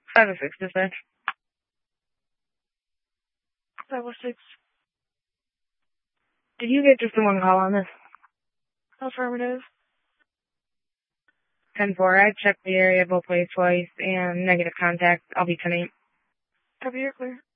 506 dispatch. 506. Did you get just the one call on this? Affirmative. 10-4. I checked the area both ways twice and negative contact. I'll be 10-8. Copy, you're clear.